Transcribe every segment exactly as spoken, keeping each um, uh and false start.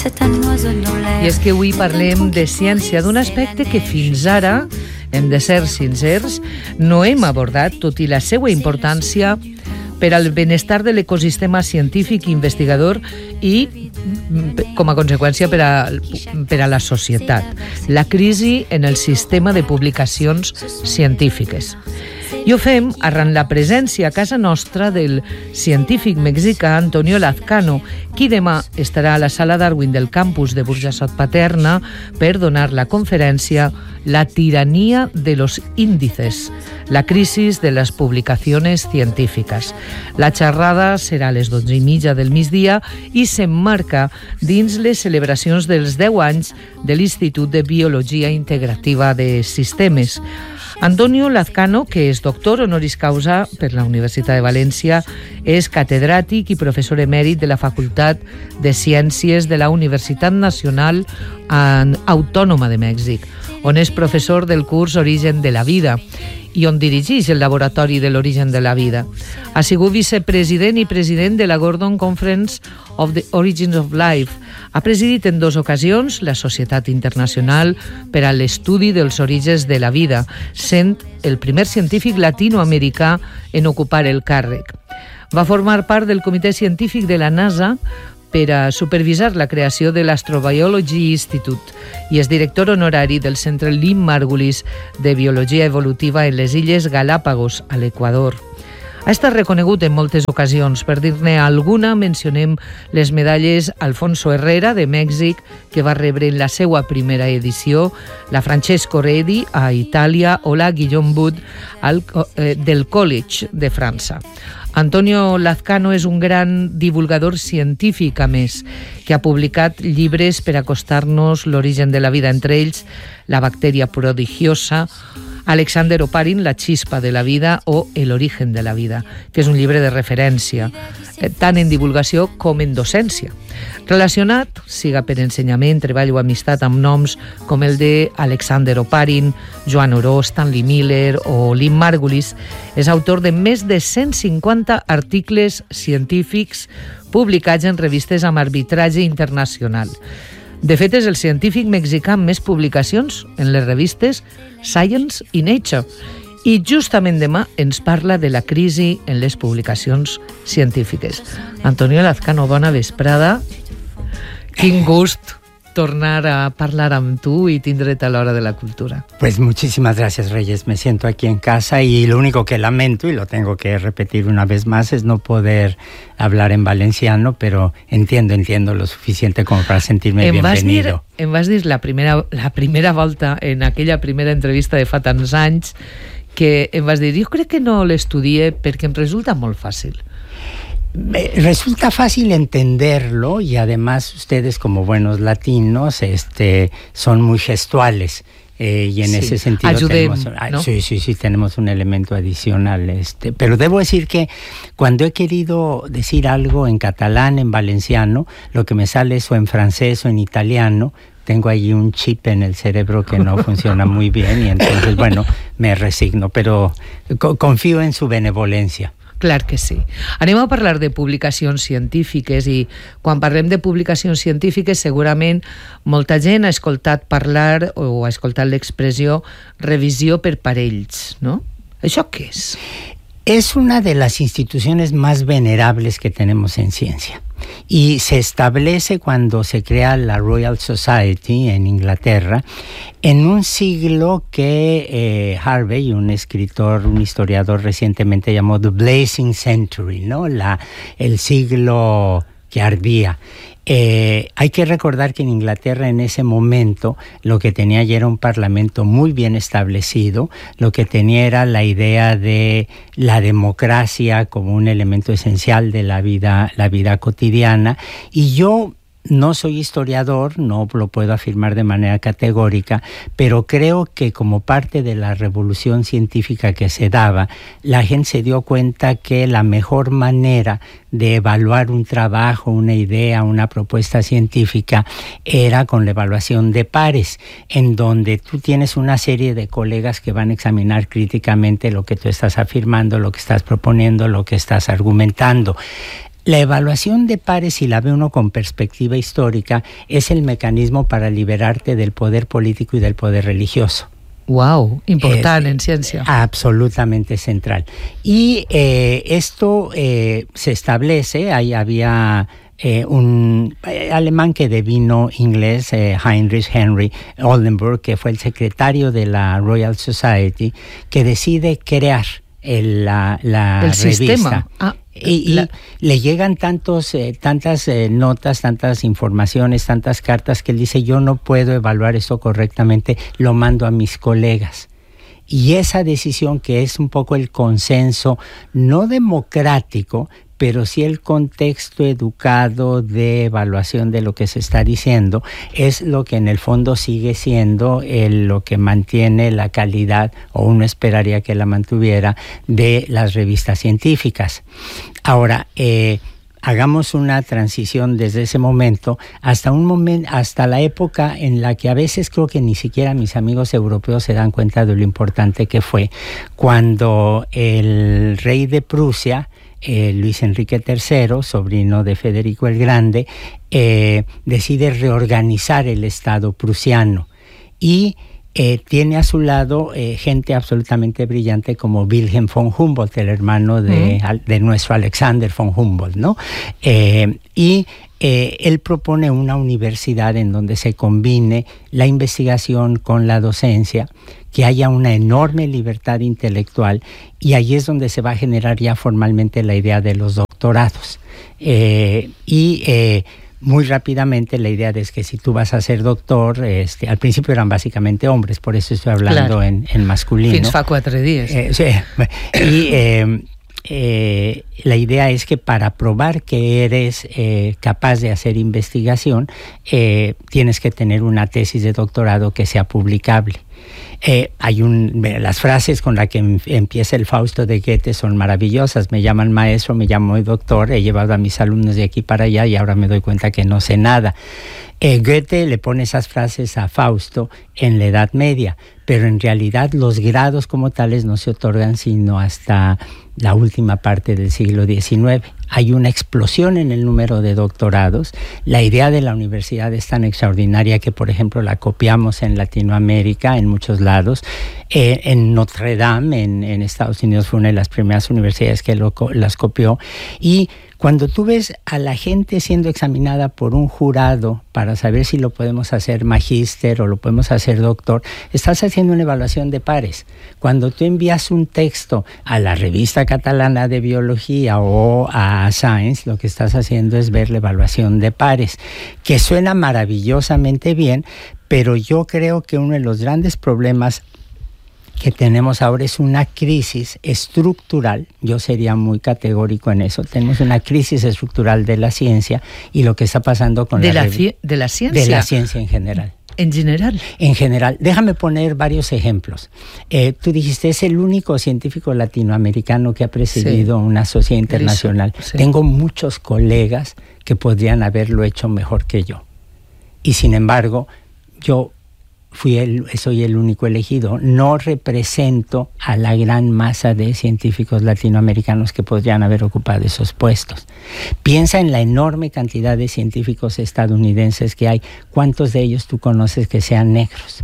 I és que avui parlem de ciència, d'un aspecte que fins ara, hem de ser sincers, no hem abordat, tot i la seva importància per al benestar de l'ecosistema científic i investigador i, com a conseqüència, per a, per a la societat. La crisi en el sistema de publicacions científiques. I ho fem arran la presència a casa nostra del científic mexicà Antonio Lazcano, qui demà estarà a la sala Darwin del campus de Burjassot Paterna per donar la conferència La tiranía de los índices, la crisis de las publicaciones científicas. La xerrada serà a les dotze i mitja del migdia i s'emmarca dins les celebracions dels deu anys de l'Institut de Biologia Integrativa de Sistemes. Antonio Lazcano, que és doctor honoris causa per la Universitat de València, és catedràtic i professor emèrit de la Facultat de Ciències de la Universitat Nacional Autònoma de Mèxic, on és professor del curs Origen de la Vida i on dirigeix el Laboratori de l'Origen de la Vida. Ha sigut vicepresident i president de la Gordon Conference of the Origins of Life. Ha presidit en dues ocasions la Societat Internacional per a l'Estudi dels Orígens de la Vida, sent el primer científic latinoamericà en ocupar el càrrec. Va formar part del comitè científic de la NASA per a supervisar la creació de l'Astrobiology Institute i és director honorari del Centre Lynn Margulis de Biologia Evolutiva en les Illes Galápagos, a l'Equador. Ha estat reconegut en moltes ocasions. Per dir-ne alguna, mencionem les medalles Alfonso Herrera, de Mèxic, que va rebre en la seva primera edició, la Francesco Redi, a Itàlia, o la Guillaume Bud, al, eh, del College de França. Antonio Lazcano és un gran divulgador científic, a més, que ha publicat llibres per acostar-nos l'origen de la vida, entre ells La bacteria prodigiosa, Alexander Oparin, La chispa de la vida o El origen de la vida, que és un llibre de referència, tant en divulgació com en docència. Relacionat, siga per ensenyament, treball o amistat, amb noms com el de Alexander Oparin, Joan Oró, Stanley Miller o Lynn Margulis, és autor de més de cent cinquanta articles científics publicats en revistes amb arbitratge internacional. De fet, és el científic mexicà amb més publicacions en les revistes Science i Nature. I justament demà ens parla de la crisi en les publicacions científiques. Antonio Lazcano, bona vesprada. Quin gust tornar a parlar amb tu y tindre't a la hora de la cultura. Pues muchísimas gracias, Reyes. Me siento aquí en casa y lo único que lamento, y lo tengo que repetir una vez más, es no poder hablar en valenciano, pero entiendo, entiendo lo suficiente como para sentirme em bienvenido. Vas dir, em vas dir la primera, la primera volta, en aquella primera entrevista de fa tants anys, que em vas dir, jo crec que no l'estudie perquè em resulta molt fàcil. Resulta fácil entenderlo y además ustedes como buenos latinos este, son muy gestuales eh, y en sí. ese sentido Ayudem, tenemos, ¿no? sí, sí, sí, tenemos un elemento adicional. Este, pero debo decir que cuando he querido decir algo en catalán, en valenciano, lo que me sale es o en francés o en italiano. Tengo ahí un chip en el cerebro que no funciona muy bien y entonces, bueno, me resigno, pero co- confío en su benevolencia. Clar que sí. Anem a parlar de publicacions científiques i quan parlem de publicacions científiques segurament molta gent ha escoltat parlar o ha escoltat l'expressió revisió per parells, ¿no? ¿Això qué es? Es una de las instituciones más venerables que tenemos en ciencia. Y se establece cuando se crea la Royal Society en Inglaterra, en un siglo que eh, Harvey, un escritor, un historiador recientemente llamó The Blazing Century, ¿no? La, el siglo que ardía. Eh, hay que recordar que en Inglaterra en ese momento lo que tenía ya era un parlamento muy bien establecido, lo que tenía era la idea de la democracia como un elemento esencial de la vida, la vida cotidiana, y yo no soy historiador, no lo puedo afirmar de manera categórica, pero creo que como parte de la revolución científica que se daba, la gente se dio cuenta que la mejor manera de evaluar un trabajo, una idea, una propuesta científica era con la evaluación de pares, en donde tú tienes una serie de colegas que van a examinar críticamente lo que tú estás afirmando, lo que estás proponiendo, lo que estás argumentando. La evaluación de pares, si la ve uno con perspectiva histórica, es el mecanismo para liberarte del poder político y del poder religioso. Wow, important eh, en ciència. Absolutamente central. Y eh, esto eh, se establece, ahí había eh, un alemán que devino inglés, eh, Heinrich Henry Oldenburg, que fue el secretario de la Royal Society, que decide crear el, la, la el revista. Sistema. Ah. Y, y la... le llegan tantos, eh, tantas eh, notas, tantas informaciones, tantas cartas que él dice, yo no puedo evaluar esto correctamente, lo mando a mis colegas. Y esa decisión, que es un poco el consenso, no democrático, pero sí el contexto educado de evaluación de lo que se está diciendo, es lo que en el fondo sigue siendo el, lo que mantiene la calidad, o uno esperaría que la mantuviera, de las revistas científicas. Ahora, eh, hagamos una transición desde ese momento hasta un momento, hasta la época en la que a veces creo que ni siquiera mis amigos europeos se dan cuenta de lo importante que fue, cuando el rey de Prusia, Eh, Luis Enrique tercero, sobrino de Federico el Grande, eh, decide reorganizar el Estado prusiano y eh, tiene a su lado eh, gente absolutamente brillante como Wilhelm von Humboldt, el hermano de, mm. de nuestro Alexander von Humboldt, ¿no? Eh, y eh, él propone una universidad en donde se combine la investigación con la docencia, que haya una enorme libertad intelectual, y ahí es donde se va a generar ya formalmente la idea de los doctorados. Eh, y eh, muy rápidamente la idea es que si tú vas a ser doctor, este, al principio eran básicamente hombres, por eso estoy hablando claro. en, en masculino. Fins fa quatre dies. Eh, sí, y eh, eh, la idea es que para probar que eres eh, capaz de hacer investigación, eh, tienes que tener una tesis de doctorado que sea publicable. Eh, hay un, las frases con las que em, empieza el Fausto de Goethe son maravillosas. Me llaman maestro, me llamo doctor, he llevado a mis alumnos de aquí para allá y ahora me doy cuenta que no sé nada. Eh, Goethe le pone esas frases a Fausto en la Edad Media, pero en realidad los grados como tales no se otorgan sino hasta la última parte del siglo diecinueve. Hay una explosión en el número de doctorados. La idea de la universidad es tan extraordinaria que, por ejemplo, la copiamos en Latinoamérica, en muchos lados. Eh, en Notre Dame, en, en Estados Unidos, fue una de las primeras universidades que lo, las copió. Y cuando tú ves a la gente siendo examinada por un jurado para saber si lo podemos hacer magíster o lo podemos hacer doctor, estás haciendo una evaluación de pares. Cuando tú envías un texto a la revista catalana de biología o a Science, lo que estás haciendo es ver la evaluación de pares, que suena maravillosamente bien, pero yo creo que uno de los grandes problemas que tenemos ahora es una crisis estructural. Yo sería muy categórico en eso. Tenemos una crisis estructural de la ciencia y lo que está pasando con de la, la ci- de la ciencia de la ciencia en general. En general. En general. Déjame poner varios ejemplos. Eh, tú dijiste, es el único científico latinoamericano que ha presidido sí. una sociedad internacional. Sí. Tengo muchos colegas que podrían haberlo hecho mejor que yo. Y sin embargo, yo fui el, soy el único elegido. No represento a la gran masa de científicos latinoamericanos que podrían haber ocupado esos puestos. Piensa en la enorme cantidad de científicos estadounidenses que hay. ¿Cuántos de ellos tú conoces que sean negros?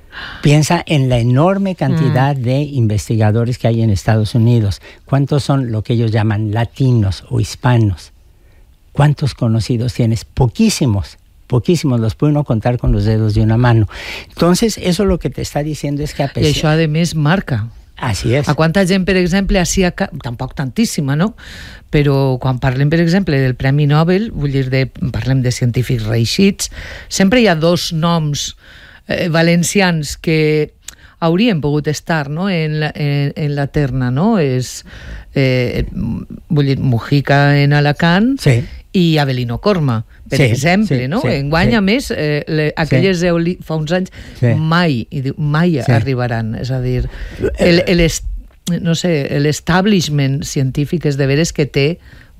Piensa en la enorme cantidad mm. de investigadores que hay en Estados Unidos. ¿Cuántos son lo que ellos llaman latinos o hispanos? ¿Cuántos conocidos tienes? Poquísimos. Poquísimos, los puede uno contar con los dedos de una mano. Entonces, eso lo que te está diciendo es que a pesar... I això, a més, marca. Así és. A quanta gent, per exemple, així, a... tampoc tantíssima, no? Però quan parlem, per exemple, del Premi Nobel, vull dir, de, parlem de científics reeixits, sempre hi ha dos noms eh, valencians que haurien pogut estar, no?, en la, en, en la terna, no? És, eh, vull dir, Mujica en Alacant... Sí. I Avelino Corma, per sí, exemple, sí, no? Sí, Enguany, sí. a més, eh, le, aquelles sí. eoli, fa uns anys, sí. mai, mai sí. arribaran. És a dir, el, el est, no sé, l'establishment científic és de veres que té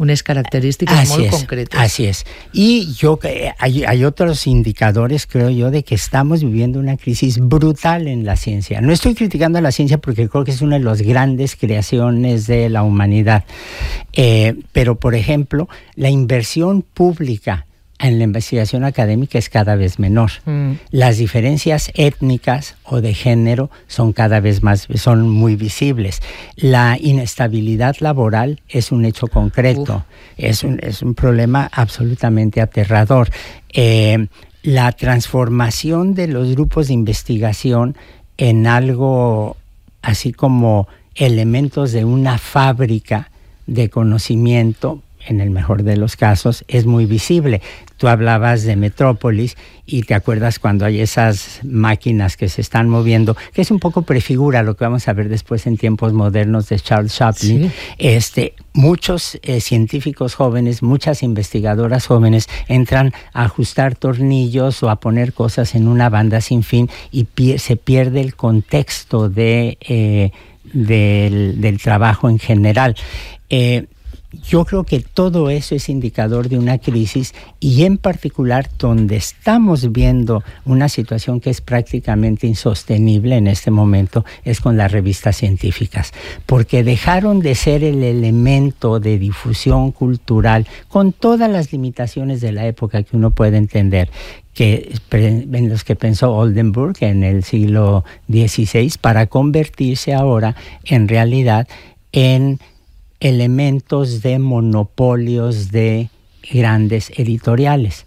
unes características así muy es, concretas. Así es. Y yo hay, hay otros indicadores, creo yo, de que estamos viviendo una crisis brutal en la ciencia. No estoy criticando a la ciencia porque creo que es una de las grandes creaciones de la humanidad. Eh, pero, por ejemplo, la inversión pública en la investigación académica es cada vez menor. Mm. Las diferencias étnicas o de género son cada vez más, son muy visibles. La inestabilidad laboral es un hecho concreto. Es un, es un problema absolutamente aterrador. Eh, la transformación de los grupos de investigación en algo así como elementos de una fábrica de conocimiento, en el mejor de los casos, es muy visible. Tú hablabas de Metrópolis y te acuerdas cuando hay esas máquinas que se están moviendo, que es un poco prefigura lo que vamos a ver después en tiempos modernos de Charles Chaplin. Sí. Este, muchos eh, científicos jóvenes, muchas investigadoras jóvenes entran a ajustar tornillos o a poner cosas en una banda sin fin y pie- se pierde el contexto de, eh, del, del trabajo en general. Eh, Yo creo que todo eso es indicador de una crisis y en particular donde estamos viendo una situación que es prácticamente insostenible en este momento es con las revistas científicas, porque dejaron de ser el elemento de difusión cultural con todas las limitaciones de la época que uno puede entender, que en los que pensó Oldenburg en el siglo dieciséis, para convertirse ahora en realidad en elementos de monopolios de grandes editoriales.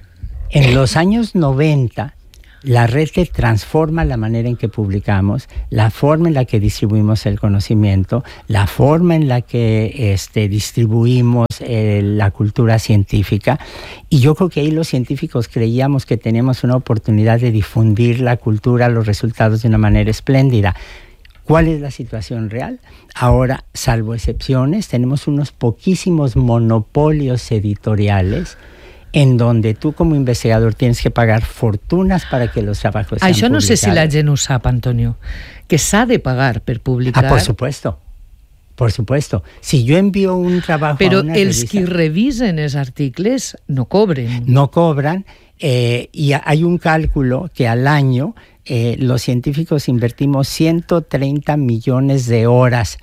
En los años noventa, la red transforma la manera en que publicamos, la forma en la que distribuimos el conocimiento, la forma en la que este, distribuimos eh, la cultura científica. Y yo creo que ahí los científicos creíamos que teníamos una oportunidad de difundir la cultura, los resultados de una manera espléndida. ¿Cuál es la situación real? Ahora, salvo excepciones, tenemos unos poquísimos monopolios editoriales en donde tú como investigador tienes que pagar fortunas para que los trabajos sean Això no publicados. sé si la gent ho sap, Antonio, que s'ha de pagar per publicar. Ah, por supuesto. Por supuesto. Si yo envío un trabajo Pero a una els revista, que revisen els articles no cobren. No cobran, eh, y hay un cálculo que al año eh, los científicos invertimos ciento treinta millones de horas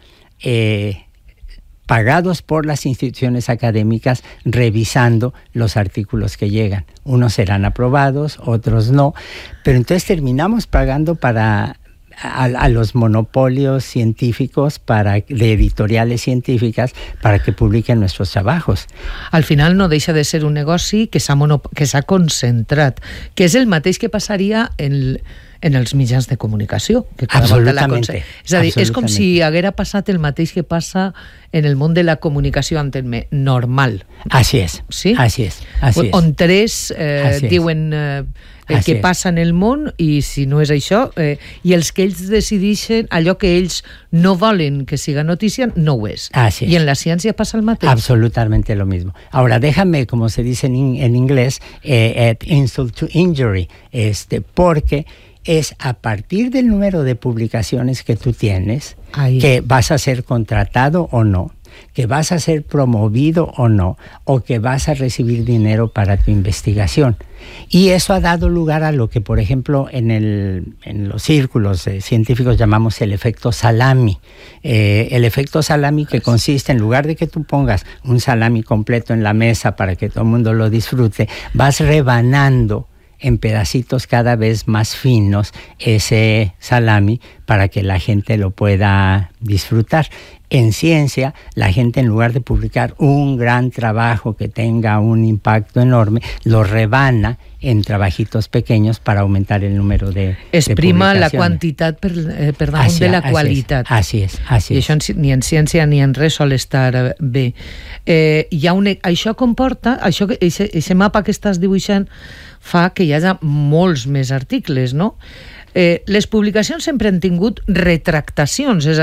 eh, pagados por las instituciones académicas revisando los artículos que llegan. Unos serán aprobados, otros no, pero entonces terminamos pagando para a, a los monopolios científicos, para, de editoriales científicas, para que publiquen nuestros trabajos. Al final no deixa de ser un negoci que s'ha monop- que s'ha concentrat, que és el mateix que passaria en, en els mitjans de comunicació. Que cada volta la conce- és a dir, és com si haguera passat el mateix que passa en el món de la comunicació normal. Así es, ¿sí? así es, así es. On tres eh, Así diuen eh, el Así que es. passa en el món, i si no és això, eh, i els que ells decideixen, allò que ells no volen que siga notícia, no ho és. Así es. I en la ciència passa el mateix. Absolutamente lo mismo. Ahora, déjame, como se dice en, in- en inglés, eh, at insult to injury, este, porque es a partir del número de publicaciones que tú tienes, Ahí. que vas a ser contratado o no, que vas a ser promovido o no, o que vas a recibir dinero para tu investigación. Y eso ha dado lugar a lo que, por ejemplo, en, el, en los círculos eh, científicos llamamos el efecto salami. Eh, el efecto salami, que consiste, en lugar de que tú pongas un salami completo en la mesa para que todo el mundo lo disfrute, vas rebanando en pedacitos cada vez más finos ese salami para que la gente lo pueda disfrutar. En ciencia, la gente, en lugar de publicar un gran trabajo que tenga un impacto enorme, lo rebana en trabajitos pequeños para aumentar el número de, Es de prima la publicaciones. quantitat per, eh, per damunt Así- de la así es, qualitat. Así es, así I es. això en ci- ni en ciència ni en res sol estar eh, bé. Eh, hi ha un, això comporta, això, aquest mapa que estàs dibuixant fa que hi hagi molts més articles, no? Eh, les publicacions sempre han tingut retractacions, és a dir,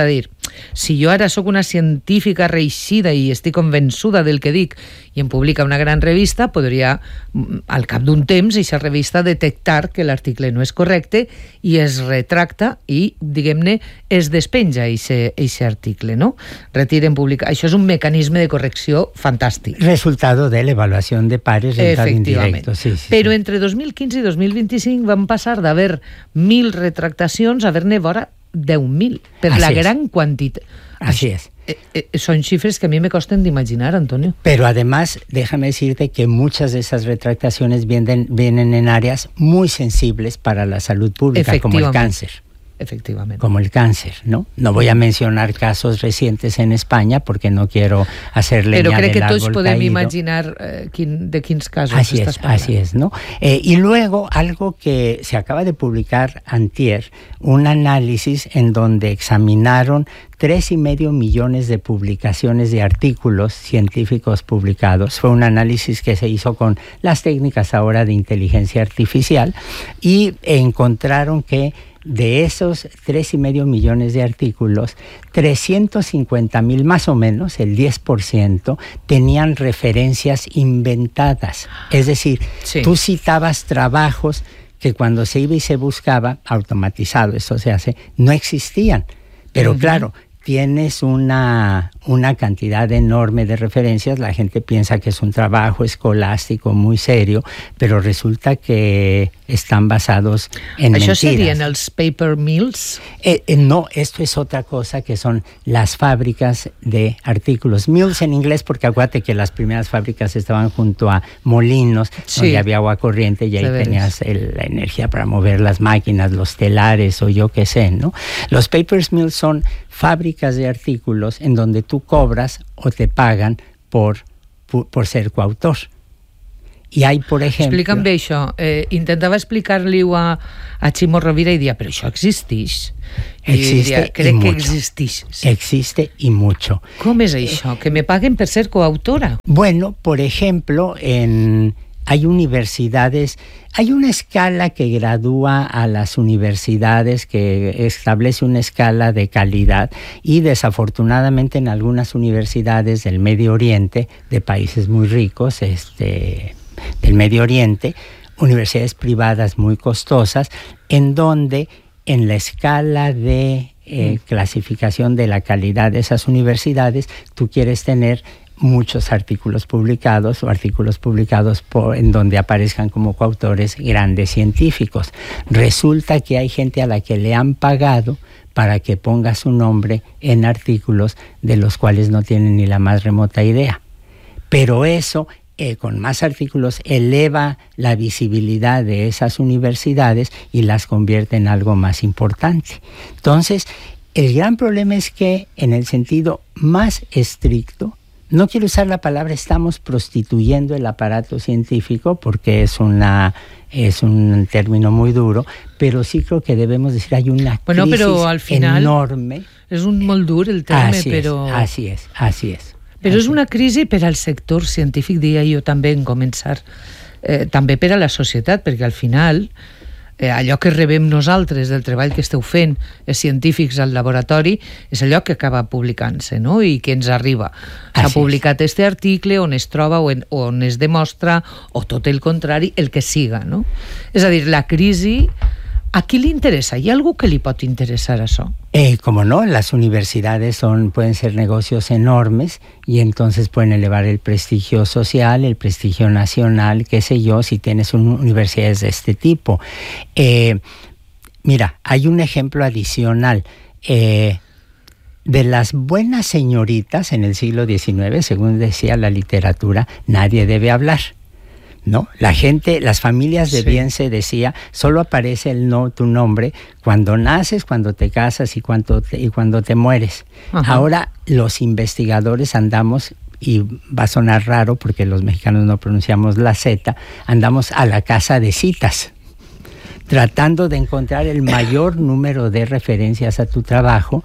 si jo ara sóc una científica reeixida i estic convençuda del que dic i em publica una gran revista, podria, al cap d'un temps, aquesta revista detectar que l'article no és correcte i es retracta i, diguem-ne, es despenja aquest article, no? Retiren publicar. Això és un mecanisme de correcció fantàstic. Resultado de l'avaluació de pares, resultat indirecto. Sí, sí, Però sí. entre dos mil quinze i dos mil vint-i-cinc van passar d'haver mil retractacions a haver-ne vora deu mil, per Así la es. gran quantitat. Así es. Eh, eh, son cifras que a mí me costen de imaginar, Antonio. Pero además, déjame decirte que muchas de esas retractaciones vienen, vienen en áreas muy sensibles para la salud pública, como el cáncer. Efectivamente. Como el cáncer, ¿no? No voy a mencionar casos recientes en España porque no quiero hacer leña del árbol caído. Pero crec que tots podem imaginar eh, quin, de quins casos así estás es, hablando. Así es, ¿no? Eh, y luego, algo que se acaba de publicar antier, un análisis en donde examinaron tres y medio millones de publicaciones de artículos científicos publicados. Fue un análisis que se hizo con las técnicas ahora de inteligencia artificial y encontraron que de esos tres y medio millones de artículos, trescientos cincuenta mil más o menos, el diez por ciento, tenían referencias inventadas. Es decir, sí. Tú citabas trabajos que cuando se iba y se buscaba, automatizado, eso se hace, no existían. Pero uh-huh. claro, tienes una, una cantidad enorme de referencias, la gente piensa que es un trabajo escolástico muy serio, pero resulta que están basados en ¿Això mentiras. ¿Això serien els paper mills? Eh, eh, no, esto es otra cosa, que son las fábricas de artículos. Mills en inglés, porque acuérdate que las primeras fábricas estaban junto a molinos, sí. donde había agua corriente y ahí Deberes. tenías el, la energía para mover las máquinas, los telares o yo qué sé, ¿no? Los paper mills son fábricas de artículos en donde tú cobras o te pagan por, por, por ser coautor. I hay, por ejemplo... Explica'm bé això. Eh, intentava explicar-li-ho a, a Ximo Rovira i dia, però això existeix. I Existe diria, crec y que mucho. existeix. Sí. Existe y mucho. Com és això? Que me paguen per ser coautora? Bueno, por ejemplo, en... hay universidades, hay una escala que gradúa a las universidades, que establece una escala de calidad, y desafortunadamente en algunas universidades del Medio Oriente, de países muy ricos, este, del Medio Oriente, universidades privadas muy costosas, en donde en la escala de eh, clasificación de la calidad de esas universidades, tú quieres tener muchos artículos publicados o artículos publicados por, en donde aparezcan como coautores grandes científicos. Resulta que hay gente a la que le han pagado para que ponga su nombre en artículos de los cuales no tienen ni la más remota idea. Pero eso, eh, con más artículos, eleva la visibilidad de esas universidades y las convierte en algo más importante. Entonces, el gran problema es que, en el sentido más estricto, no quiero usar la palabra estamos prostituyendo el aparato científico porque es una es un término muy duro, pero sí creo que debemos decir hay una bueno, crisis pero al final enorme. És un molt dur el terme, así però... Es, así es, así es. Però así és una crisi per al sector científic, diria jo també en començar, eh, també per a la societat, perquè al final eh, allò que rebem nosaltres del treball que esteu fent, els científics al laboratori, és allò que acaba publicant-se, no? I que ens arriba. S'ha publicat este article on es troba o en, on es demostra, o tot el contrari, el que siga, no? És a dir, la crisi, ¿a qui li interessa? ¿Hi ha algú que li pot interessar això? Eh, como no, las universidades son, pueden ser negocios enormes y entonces pueden elevar el prestigio social, el prestigio nacional, qué sé yo, si tienes un, universidades de este tipo. Eh, mira, hay un ejemplo adicional. Eh, de las buenas señoritas en el siglo diecinueve, según decía la literatura, nadie debe hablar. ¿No? La gente, las familias de sí. bien se decía, solo aparece el no, tu nombre cuando naces, cuando te casas y cuando te, y cuando te mueres. Ajá. Ahora los investigadores andamos, y va a sonar raro porque los mexicanos no pronunciamos la Z, andamos a la casa de citas, tratando de encontrar el mayor número de referencias a tu trabajo,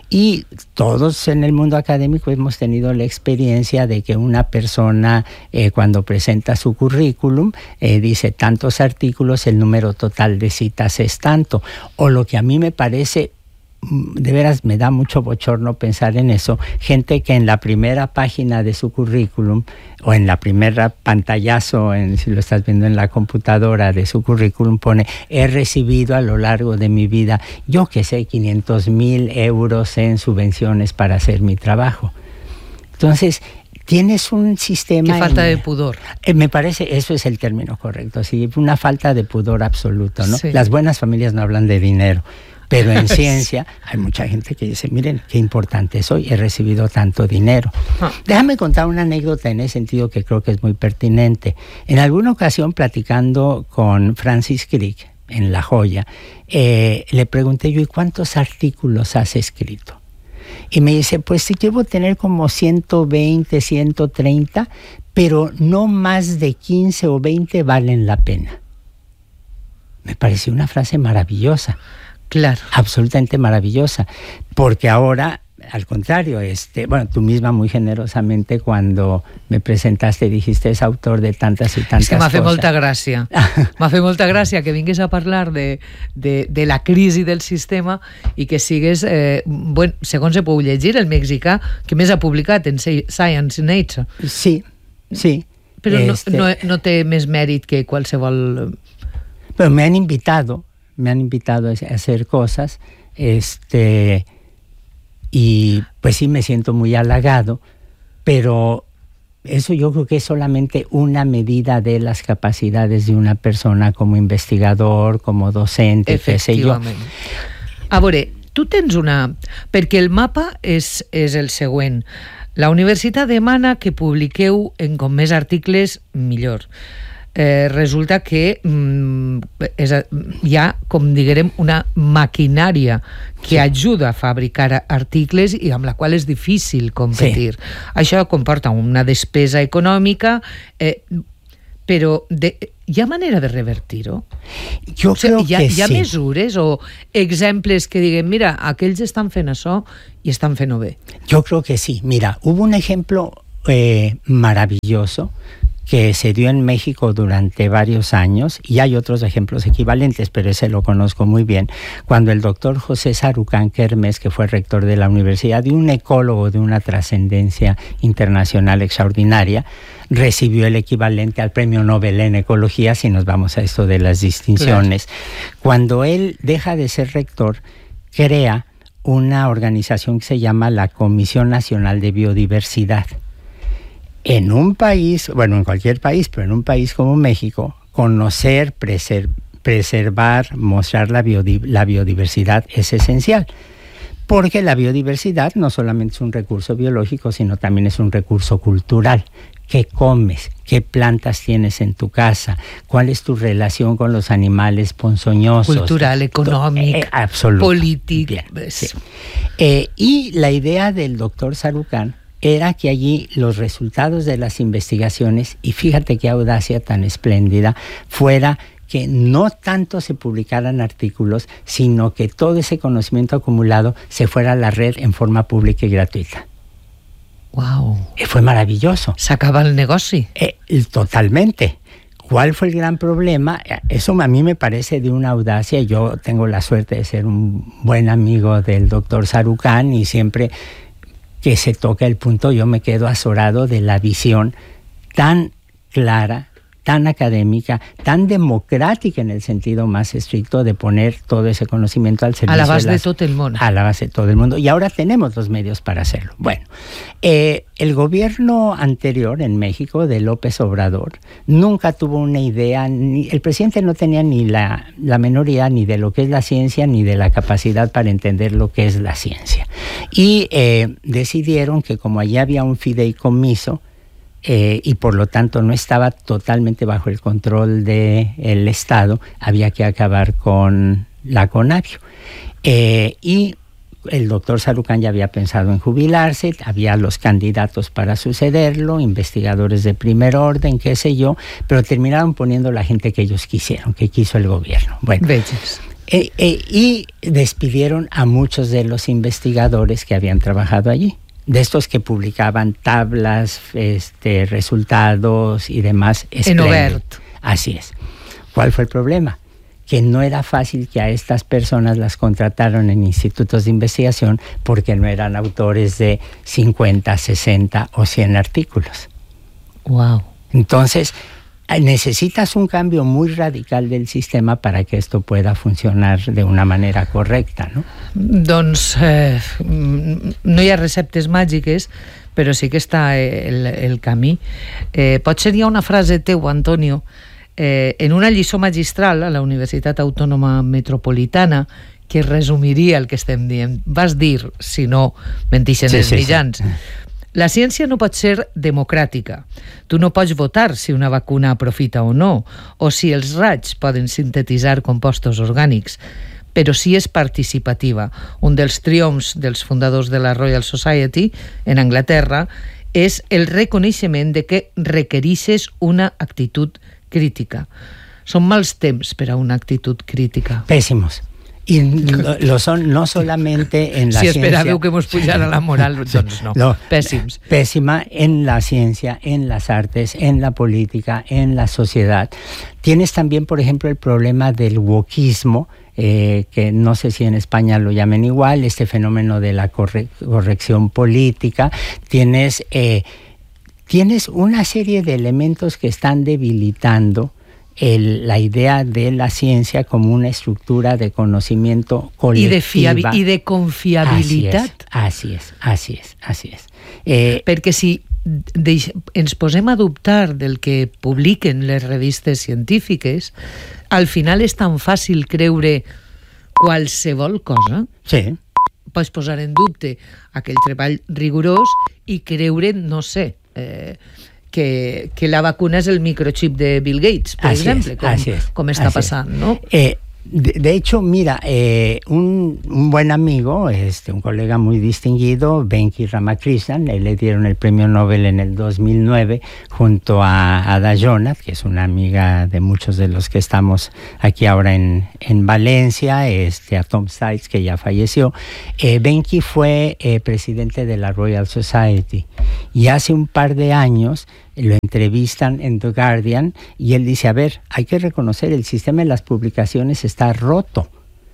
y todos en el mundo académico hemos tenido la experiencia de que una persona eh, cuando presenta su currículum eh, dice tantos artículos, el número total de citas es tanto, o lo que a mí me parece de veras me da mucho bochorno pensar en eso, gente que en la primera página de su currículum o en la primera pantallazo, en, si lo estás viendo en la computadora de su currículum, pone: he recibido a lo largo de mi vida, yo que sé, quinientos mil euros en subvenciones para hacer mi trabajo. Entonces, tienes un sistema... Qué falta en, de pudor. Eh, me parece, eso es el término correcto, sí, una falta de pudor absoluto, ¿no? Sí. Las buenas familias no hablan de dinero, pero en ciencia hay mucha gente que dice: miren, qué importante soy, he recibido tanto dinero. Ah. Déjame contar una anécdota en ese sentido que creo que es muy pertinente. En alguna ocasión, platicando con Francis Crick en La Joya, eh, le pregunté yo: ¿y cuántos artículos has escrito? Y me dice: pues sí, llevo tener como ciento veinte, ciento treinta, pero no más de quince o veinte valen la pena. Me pareció una frase maravillosa. Claro. Absolutamente maravillosa. Porque ahora, al contrario, este, bueno, tú misma muy generosamente cuando me presentaste dijiste: es autor de tantas y tantas és que m'ha fet coses. molta gràcia. M'ha fet molta gràcia que vingués a parlar de, de, de la crisi del sistema i que sigues, eh, bueno, segons se pot llegir, el mexicà que més ha publicat en Science i Nature. Sí, sí. Però este, no, no, no té més mèrit que qualsevol... Pero me han invitado, me han invitado a hacer cosas, este... y pues sí me siento muy halagado, pero eso yo creo que es solamente una medida de las capacidades de una persona como investigador, como docente, qué sé yo. A veure, tu tens una... Perquè el mapa és, és el següent. La universitat demana que publiqueu en com més articles, millor. Eh, resulta que mm, és, hi ha, com diguem, una maquinària que sí. ajuda a fabricar articles i amb la qual és difícil competir. Sí. Això comporta una despesa econòmica, eh, però de, hi ha manera de revertir-ho? Jo o sigui, crec hi ha, que hi ha sí. mesures o exemples que diguen: mira, aquells estan fent això i estan fent-ho bé? Yo creo que sí. Mira, hubo un ejemplo eh, maravilloso que se dio en México durante varios años, y hay otros ejemplos equivalentes, pero ese lo conozco muy bien, cuando el doctor José Sarucán Kermes, que fue rector de la universidad y un ecólogo de una trascendencia internacional extraordinaria, recibió el equivalente al premio Nobel en ecología, si nos vamos a esto de las distinciones. Claro. Cuando él deja de ser rector, crea una organización que se llama la Comisión Nacional de Biodiversidad. En un país, bueno, en cualquier país, pero en un país como México, conocer, preser, preservar, mostrar la, biodi, la biodiversidad es esencial. Porque la biodiversidad no solamente es un recurso biológico, sino también es un recurso cultural. ¿Qué comes? ¿Qué plantas tienes en tu casa? ¿Cuál es tu relación con los animales ponzoñosos? Cultural, económico, eh, absoluto. Político. Sí. Eh, y la idea del doctor Sarucán era que allí los resultados de las investigaciones, y fíjate qué audacia tan espléndida, fuera que no tanto se publicaran artículos, sino que todo ese conocimiento acumulado se fuera a la red en forma pública y gratuita. Wow. Eh, fue maravilloso. Se acaba el negocio. Eh, totalmente. ¿Cuál fue el gran problema? Eso a mí me parece de una audacia. Yo tengo la suerte de ser un buen amigo del doctor Sarucán y siempre que se toca el punto yo me quedo azorado de la visión tan clara, tan académica, tan democrática en el sentido más estricto de poner todo ese conocimiento al servicio a la base de, las, de todo el mundo. A la base de todo el mundo. Y ahora tenemos los medios para hacerlo. Bueno, eh, el gobierno anterior en México de López Obrador nunca tuvo una idea, ni, el presidente no tenía ni la, la menor idea ni de lo que es la ciencia, ni de la capacidad para entender lo que es la ciencia. Y eh, decidieron que como allí había un fideicomiso, Eh, y por lo tanto no estaba totalmente bajo el control del Estado, había que acabar con la Conavio. Eh, y el doctor Sarucán ya había pensado en jubilarse, había los candidatos para sucederlo, investigadores de primer orden, qué sé yo, pero terminaron poniendo la gente que ellos quisieron, que quiso el gobierno. Bueno, eh, eh, y despidieron a muchos de los investigadores que habían trabajado allí. De estos que publicaban tablas, este, resultados y demás. En Obert. Así es. ¿Cuál fue el problema? que no era fácil que a estas personas las contrataron en institutos de investigación porque no eran autores de cincuenta, sesenta o cien artículos. Wow. Entonces, necesitas un cambio muy radical del sistema para que esto pueda funcionar de una manera correcta, no? Doncs eh, no hi ha receptes màgiques, però sí que està el, el camí. Eh, potser hi ha una frase teu, Antonio, eh, en una lliçó magistral a la Universitat Autònoma Metropolitana que resumiria el que estem dient. Vas dir, si no mentixen sí, els sí, mitjans, sí. La ciència no pot ser democràtica. Tu no pots votar si una vacuna aprofita o no, o si els raigs poden sintetitzar compostos orgànics, però sí és participativa. Un dels triomfs dels fundadors de la Royal Society en Anglaterra és el reconeixement de que requereixes una actitud crítica. Són mals temps per a una actitud crítica. Pèssimos. Y lo, lo son no solamente en la si ciencia... Si esperàveu que mos pujara la moral, doncs no. no. Pèssims. Pésima en la ciencia, en las artes, en la política, en la sociedad. Tienes también, por ejemplo, el problema del wokismo, eh, que no sé si en España lo llamen igual, este fenómeno de la corre- corrección política. Tienes, eh, tienes una serie de elementos que están debilitando El, la idea de la ciencia como una estructura de conocimiento colectiva. I de, fiabi- i de confiabilitat. Así es, así es, así es. Eh, Perquè si deix, ens posem a dubtar del que publiquen les revistes científiques, al final és tan fàcil creure qualsevol cosa. Sí. Pots posar en dubte aquell treball rigorós i creure, no sé... Eh, Que, que la vacuna és el microchip de Bill Gates, per así exemple, es, com, es, com està passant, es. ¿no? Eh, de, de hecho, mira, eh, un, un buen amigo, este, un colega muy distinguido, Venki Ramakrishnan, él le dieron el premio Nobel en el dos mil nueve junto a Ada Jonath, que es una amiga de muchos de los que estamos aquí ahora en, en Valencia, este, a Tom Stites, que ya falleció. Eh, Venki fue eh, presidente de la Royal Society y hace un par de años lo entrevistan en The Guardian y él dice, a ver, hay que reconocer, el sistema de las publicaciones está roto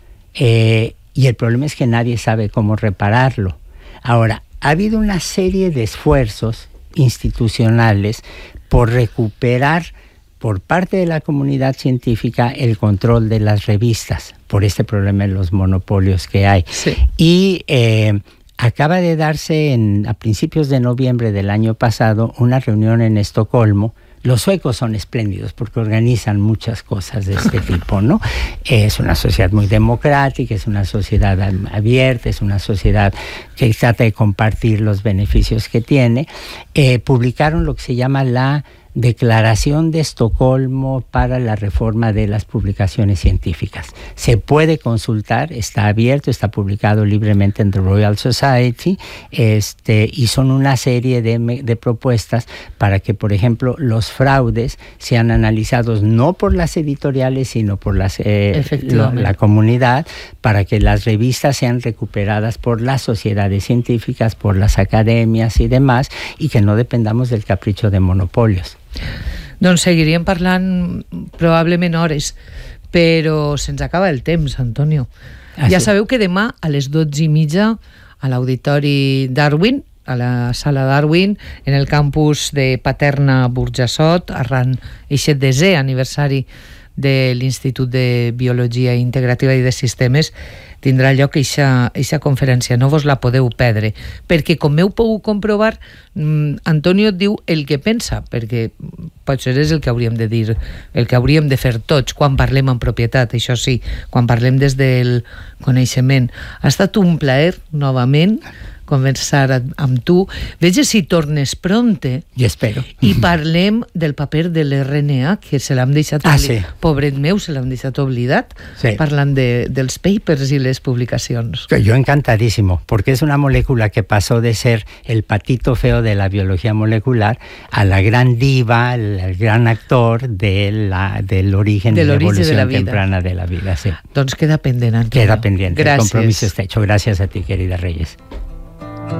eh, y el problema es que nadie sabe cómo repararlo. Ahora, ha habido una serie de esfuerzos institucionales por recuperar por parte de la comunidad científica el control de las revistas por este problema de los monopolios que hay. Sí. Y... Eh, Acaba de darse en, a principios de noviembre del año pasado una reunión en Estocolmo. Los suecos son espléndidos porque organizan muchas cosas de este tipo, ¿no? Es una sociedad muy democrática, es una sociedad abierta, es una sociedad que trata de compartir los beneficios que tiene. Eh, publicaron lo que se llama la Declaración de Estocolmo para la reforma de las publicaciones científicas. Se puede consultar, está abierto, está publicado libremente en The Royal Society, este, y son una serie de, de propuestas para que, por ejemplo, los fraudes sean analizados no por las editoriales, sino por las, eh, lo, la comunidad, para que las revistas sean recuperadas por las sociedades científicas, por las academias y demás, y que no dependamos del capricho de monopolios. Doncs seguiríem parlant probablement hores, però se'ns acaba el temps, Antonio. Ah, ja sí. Sabeu que demà a les dotze i mitja a l'Auditori Darwin, a la sala Darwin, en el campus de Paterna Burjassot, arran eixe desè aniversari de l'Institut de Biologia Integrativa i de Sistemes, tindrà lloc eixa conferència. No vos la podeu perdre, perquè com heu pogut comprovar, Antonio diu el que pensa, perquè potser és el que hauríem de dir, el que hauríem de fer tots quan parlem en propietat, això sí, quan parlem des del coneixement. Ha estat un plaer, novament, conversar amb tu. Veja si tornes pronte. Jo espero. I parlem del paper de l'R N A, que se l'hem deixat ah, oblidat. Sí. Pobret meu, se l'hem deixat oblidat, sí. Parlant de, dels papers i les publicacions. Yo encantadísimo, porque es una molécula que pasó de ser el patito feo de la biología molecular a la gran diva, el, el gran actor de la, del origen de la evolución de la temprana de la vida. Sí. Doncs queda pendent, Antonio. Queda pendiente. Gràcies. El compromiso está hecho. Gracias a ti, querida Reyes.